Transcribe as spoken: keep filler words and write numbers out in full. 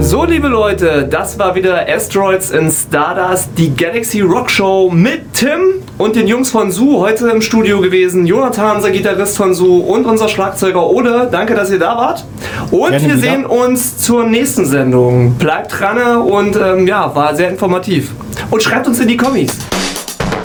So, liebe Leute, das war wieder Asteroids in Stardust, die Galaxy Rock Show mit Tim und den Jungs von Su heute im Studio gewesen. Jonathan, unser Gitarrist von Su, und unser Schlagzeuger Ole. Danke, dass ihr da wart. Und Gerne wir wieder. Sehen uns zur nächsten Sendung. Bleibt dran und ähm, ja, war sehr informativ. Und schreibt uns in die Kommis.